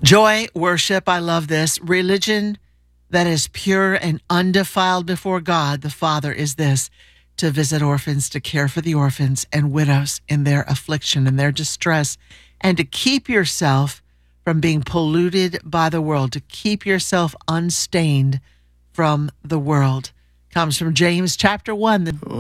Joy, worship, I love this. Religion that is pure and undefiled before God, the Father, is this: to visit orphans, to care for the orphans and widows in their affliction and their distress, and to keep yourself from being polluted by the world, to keep yourself unstained from the world. Comes from James chapter 1.